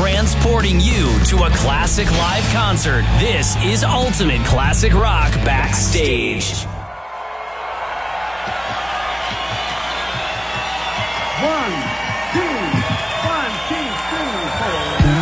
transporting you to a classic live concert. This is Ultimate Classic Rock Backstage. 1,